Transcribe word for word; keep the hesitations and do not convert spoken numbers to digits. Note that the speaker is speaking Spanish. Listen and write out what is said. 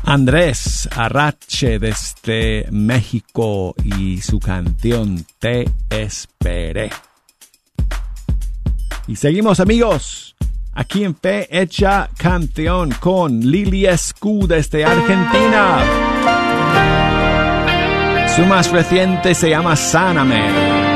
Andrés Arrache desde México y su canción Te Esperé. Y seguimos, amigos, aquí en Fe Hecha Canción con Lili Escu desde Argentina. Su más reciente se llama Sáname.